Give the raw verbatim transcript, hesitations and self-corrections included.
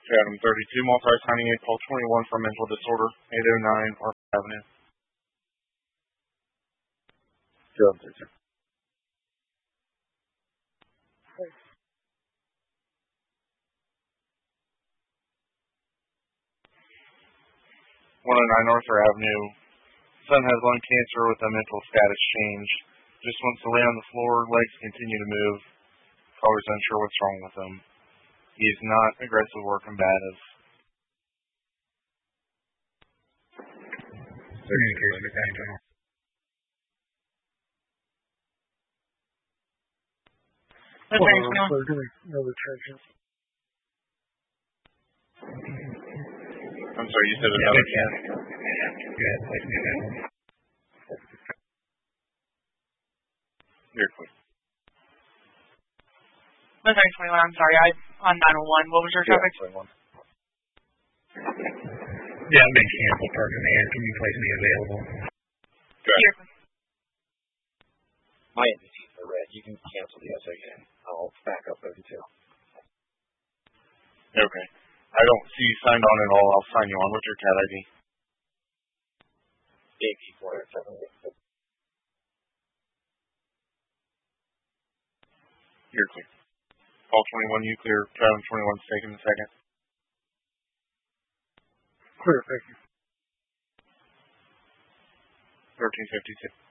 Item thirty-two, multi-signing a call twenty-one for mental disorder, eight oh nine Ark Avenue. Jones, sir. one oh nine Arthur Avenue. Son has lung cancer with a mental status change. Just wants to lay on the floor, legs continue to move. Caller's unsure what's wrong with him. He is not aggressive or combative. Communication with County General. I'm sorry, you said another can? Yeah, place me down. You're quick. Missouri twenty-one, I'm sorry, I on nine oh one. What was your topic? twenty-one. Yeah, I'm being canceled, parking there. Can you place me available? Good. You're quick. My entities are red. You can cancel the S A K. I'll back up thirty-two. Okay. I don't see you signed on at all. I'll sign you on. What's your cat I D? A P four seven. You're clear. Call twenty-one, you clear. Travis twenty-one, taking a second. Clear, thank you. thirteen fifty-two.